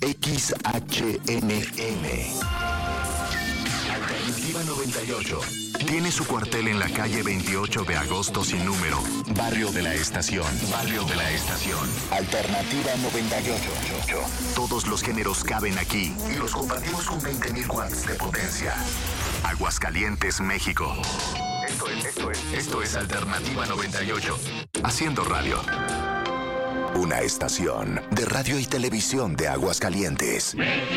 XHNM. Alternativa 98. Tiene su cuartel en la calle 28 de agosto sin número. Barrio de la Estación. Barrio de la Estación. Alternativa 98. Todos los géneros caben aquí y los compartimos con 20.000 watts de potencia. Aguascalientes, México. Esto es Alternativa 98. Haciendo radio. Una estación de radio y televisión de Aguascalientes.